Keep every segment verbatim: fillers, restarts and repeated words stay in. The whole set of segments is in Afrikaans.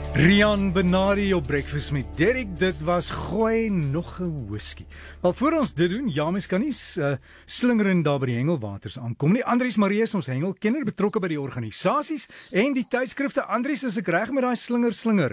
Rian Benardi op breakfast met Derek, dit was gooi nog 'n whisky. Wel voor ons dit doen, ja mens kan nie uh, slingerend daar by die hengelwaters aankom nie. Andries Marie is ons hengelkenner, betrokke by die organisasies en die tydskrifte. Andries, is ek reg met daai slinger slinger?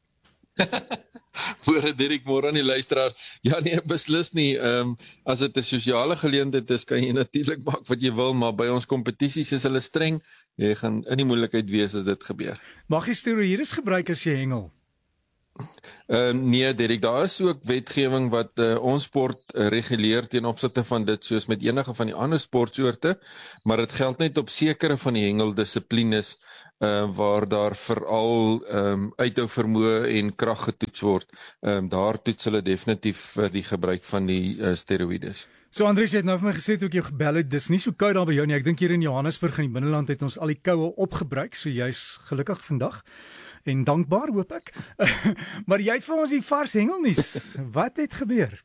Voor Derek, môre aan die luisteraar. Ja nee, beslis nie. Um, as dit 'n sosiale geleentheid is, kan jy natuurlik maak wat jy wil, maar by ons kompetisies is hulle streng. Jy gaan in die moeilikheid wees as dit gebeur. Mag jy steroïdes gebruik as jy hengel? Uh, nee Derek, daar is ook wetgewing wat uh, ons sport uh, reguleer ten opsigte van dit, soos met enige van die ander sportsoorte, maar dit geld net op sekere van die hengeldissiplines uh, waar daar veral um, uithou vermoë en krag getoets word. Um, daar toets hulle definitief vir die gebruik van die uh, steroïdes. So Andries, jy het nou vir my gesê toe ek jou gebel het, dis nie so koud daar by jou nie. Ek dink hier in Johannesburg in die binneland het ons al die koue opgebruik, so jy's gelukkig vandag. En dankbaar, hoop ek. Maar jy het vir ons die vars hengelnuus. Wat het gebeur?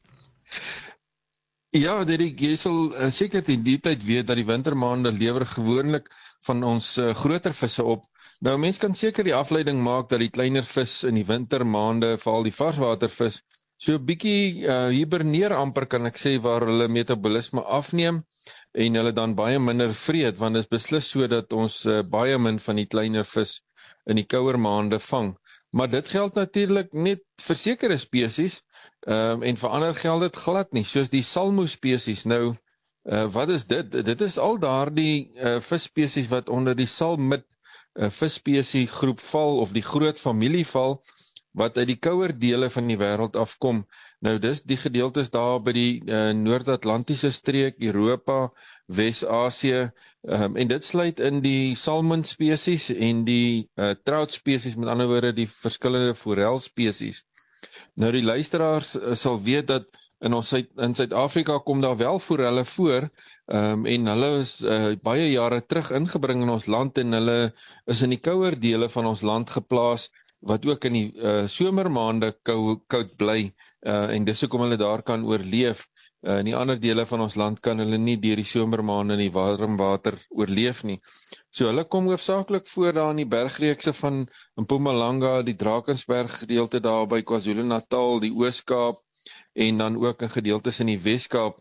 Ja, Derek, jy sal uh, seker in die tyd weet dat die wintermaande lewer gewoonlik van ons uh, groter visse op. Nou, mens kan seker die afleiding maak dat die kleiner vis in die wintermaande, veral die varswatervis, so 'n bietjie uh, hiberneer amper kan ek sê, waar hulle metabolisme afneem en hulle dan baie minder vreet, want dit is beslis so dat ons uh, baie min van die kleiner vis in die kouer maande vang. Maar dit geld natuurlik net vir sekere spesies, um, en vir ander geld dit glad nie, soos die salmo spesies. Nou, uh, wat is dit? Dit is al daardie uh, visspesies wat onder die salmid uh, visspesie groep val, of die groot familie val, wat uit die kouer dele van die wêreld afkom. Nou dis die gedeeltes daar by die uh, Noord-Atlantiese streek, Europa, Wes-Asië, um, en dit sluit in die salmon spesies en die uh, trout spesies, met ander woorde die verskillende forel spesies. Nou die luisteraars uh, sal weet dat in ons in Suid-Afrika kom daar wel forelle voor, um, en hulle is uh, baie jare terug ingebring in ons land, en hulle is in die kouer dele van ons land geplaas, wat ook in die uh, somermaande kou, koud bly, uh, en dis hoekom hulle daar kan oorleef. Uh, in die ander dele van ons land kan hulle nie deur die somermaande in die warm water oorleef nie. So hulle kom hoofsaaklik voor daar in die bergreekse van Mpumalanga, die Drakensberg gedeelte daar by KwaZulu-Natal, die Oos-Kaap, en dan ook in gedeeltes in die Wes-Kaap.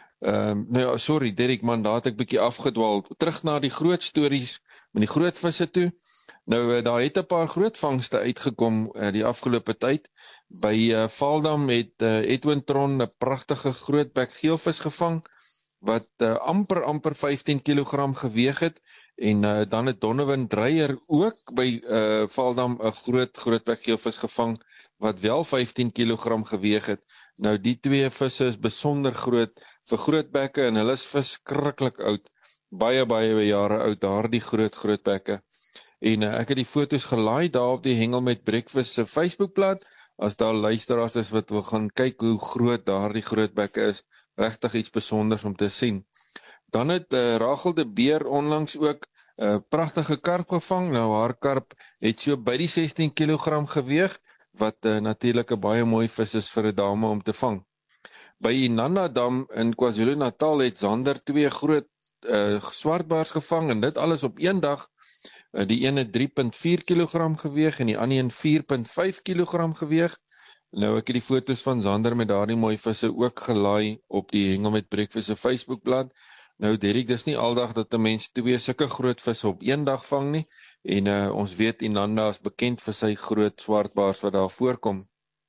Um, nou ja, sorry Derek man, daar het ek bietjie afgedwaal. Terug na die groot stories met die groot visse toe. Nou, daar het 'n paar groot vangste uitgekom uh, die afgelope tyd. By uh, Vaaldam het uh, Edwin Tron 'n pragtige grootbek geelvis gevang, wat uh, amper amper vyftien kilogram geweeg het, en uh, dan het Donovan Dreyer ook by uh, Vaaldam 'n groot grootbek geelvis gevang, wat wel vyftien kilogram geweeg het. Nou, die twee visse is besonder groot vir grootbekke, en hulle is verskriklik oud, baie baie jare oud, daar die groot grootbekke. En uh, ek het die foto's gelaai daar op die Hengel met Breakfast se Facebookblad, as daar luisteraars is wat wil gaan kyk hoe groot daar die grootbekke is, regtig iets besonders om te sien. Dan het uh, Rachel de Beer onlangs ook 'n uh, pragtige karp gevang. Nou haar karp het so by die sestien kilogram geweeg, wat uh, natuurlik 'n baie mooi vis is vir 'n dame om te vang. By Inanda Dam in KwaZulu-Natal het Zander twee groot uh, swartbaars gevang, en dit alles op een dag. Die ene drie komma vier kilogram geweeg en die ander een vier komma vyf kilogram geweeg. Nou ek het die foto's van Zander met daardie mooi visse ook gelaai op die Hengel met Breakfast se Facebookblad. Nou Derek, dis nie aldag dat 'n mens twee sulke groot visse op een dag vang nie, en uh, ons weet Inanda is bekend vir sy groot swartbaars wat daar voorkom.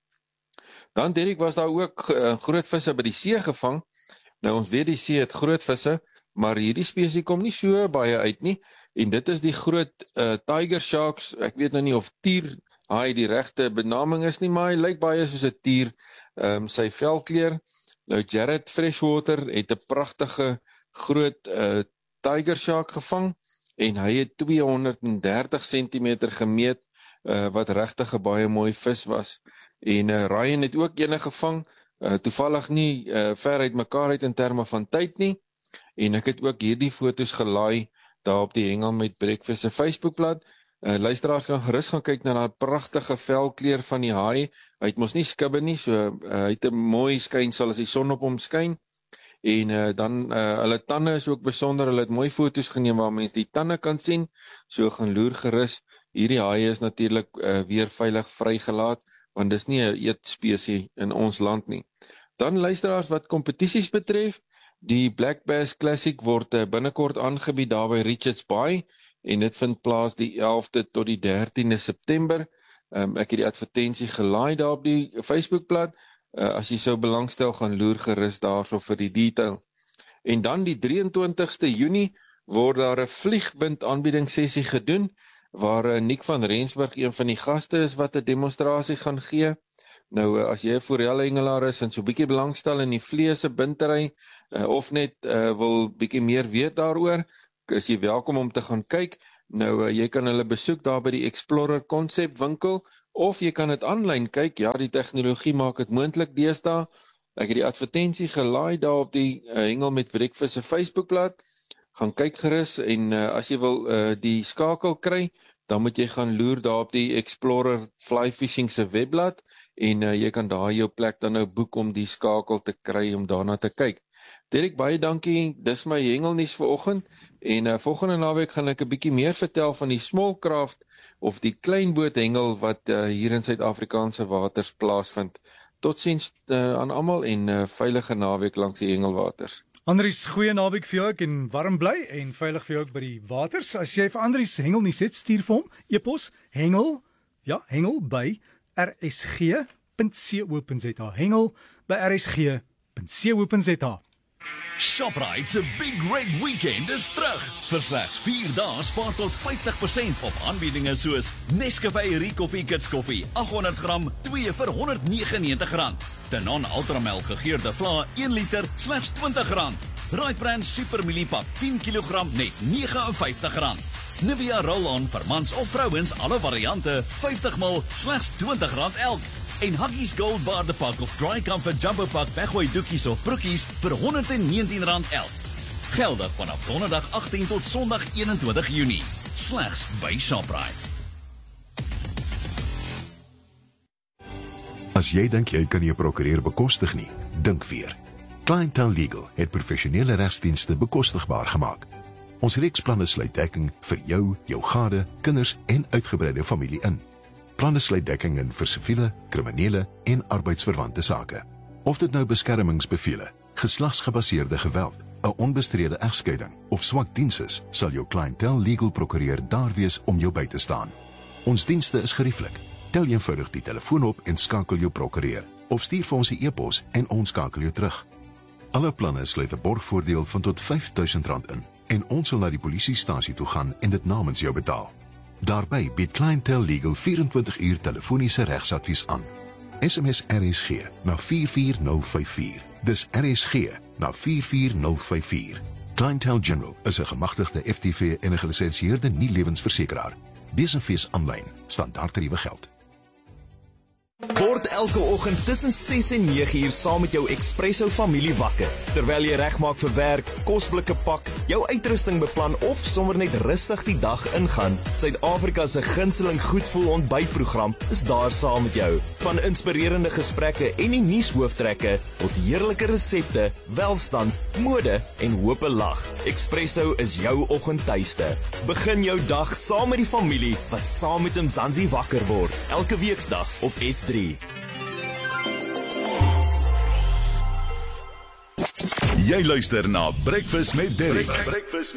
Dan Derek, was daar ook uh, groot visse by die see gevang. Nou ons weet die see het groot visse, maar hierdie spesie kom nie so baie uit nie, en dit is die groot uh, tiger sharks. Ek weet nou nie of tier haai die regte benaming is nie, maar hy lyk baie soos 'n tier, um, sy velkleur. Nou Jared Freshwater het 'n pragtige groot uh, tiger shark gevang, en hy het tweehonderddertig sentimeter gemeet, uh, wat regtig 'n baie mooi vis was. En uh, Ryan het ook ene gevang, uh, toevallig nie uh, ver uit mekaar uit in terme van tyd nie, en ek het ook hierdie foto's gelaai daar op die Hengel met Breakfast se Facebookblad. Uh, luisteraars kan gerus gaan kyk na daai pragtige velkleur van die haai. Hy het mos nie skibbe nie, so uh, hy het 'n mooi skynsel as die son op hom skyn. En uh, dan, uh, hulle tande is ook besonder, hulle het mooi foto's geneem waar mense die tande kan sien, so gaan loer gerus. Hierdie haie is natuurlik uh, weer veilig vrygelaat, want dis nie 'n eetspesie in ons land nie. Dan luisteraars wat kompetisies betref, die Black Bass Classic word uh, binnekort aangebied daar by Richards Bay, en dit vind plaas die elfde tot die dertiende September. Um, ek het die advertensie gelaai daar op die Facebookblad. Uh, as jy sou belangstel, gaan loer gerus daarso vir die detail. En dan die drieëntwintigste Junie word daar 'n vliegwind aanbiedingssessie gedoen, waar uh, Nick van Rensburg een van die gaste is wat 'n demonstrasie gaan gee. Nou, uh, as jy 'n forelhengelaar is en so bietjie belangstel in die vleese bintery, uh, of net uh, wil bietjie meer weet daaroor, is jy welkom om te gaan kyk. Nou, uh, jy kan hulle besoek daar by die Explorer Concept winkel, of jy kan dit aanlyn kyk. Ja, die tegnologie maak dit moontlik deesdae. Ek het die advertensie gelaai daar op die uh, Hengel met Breakfast se Facebookblad. Gaan kyk gerus, en uh, as jy wil uh, die skakel kry, dan moet jy gaan loer daar op die Explorer Fly Fishing se webblad, en uh, jy kan daar jou plek dan nou boek om die skakel te kry om daarna te kyk. Derek, baie dankie, dis my hengelnuus vir oggend, en uh, volgende naweek gaan ek 'n bietjie meer vertel van die smallcraft of die kleinboot hengel wat uh, hier in Suid-Afrikaanse waters plaasvind. Totsiens uh, aan almal, en uh, veilige naweek langs die hengelwaters. Andries, goeie naweek vir jou, ek en warm bly en veilig vir jou ook by die waters. As jy vir Andries hengelnuus het, stuur vir hom e-pos hengel, ja, hengel by r s g punt co punt z a. Hengel by r s g punt co punt z a. Shoprite se Big Red Weekend is terug. Vir slegs vier dae spaar tot vyftig persent op aanbiedinge soos Nescafé Ricoffee Kids Koffie agt honderd gram, twee vir honderd vyf ene negentig rand. Danone Ultramelk gegeurde vla een liter slegs twintig rand. Rite Brand Super Millipap tien kilogram net vyf ene negentig rand. Nivea Roll-On vir mans of vrouens alle variante vyftig mil slegs twintig rand elk. En Huggies Gold Waardepak of Dry Comfort Jumbo Pak weggooi doekies of broekies vir honderd negentien rand elk. Geldig vanaf donderdag agttien tot sondag eenentwintig Junie. Slegs by Shoprite. As jy dink jy kan nie 'n prokureur bekostig nie, dink weer. Clientele Legal het professionele regsdienste bekostigbaar gemaak. Ons reeksplanne sluit dekking vir jou, jou gade, kinders en uitgebreide familie in. Planne sluit dekking in vir siviele, kriminele en arbeidsverwante sake. Of dit nou beskermingsbevele, geslagsgebaseerde geweld, 'n onbestrede egskeiding of swak diens is, sal jou Clientele Legal prokureur daar wees om jou by te staan. Ons dienste is gerieflik. Tel eenvoudig die telefoon op en skakel jou prokureur, of stuur vir ons 'n e-pos en ons skakel jou terug. Alle planne sluit 'n borgvoordeel van tot vyf duisend rand in, en ons sal na die polisiestasie toe gaan en dit namens jou betaal. Daarby bied Clientele Legal vyf en twintig uur telefoniese regsadvies aan. S M S R S G na vier vier nul vyf vier. Dis R S G na vier vier nul vyf vier. Clientele General is 'n gemagtigde F T V en 'n gelisensieerde nie-lewensversekeraar. Besenfees aanlyn, standaardtariewe geld. Word elke oggend tussen ses en nege uur saam met jou Expresso familie wakker. Terwyl jy regmaak vir werk, kosblikke pak, jou uitrusting beplan of sommer net rustig die dag ingaan, Suid-Afrika se gunsteling goedvoel ontbytprogram is daar saam met jou. Van inspirerende gesprekke en die nuushooftrekke tot heerlike resepte, welstand, mode en hope lag. Expresso is jou oggendtuiste. Begin jou dag saam met die familie wat saam met Mzansi wakker word. Elke weeksdag op S drie. Jy luister na Breakfast met Derek. Breakfast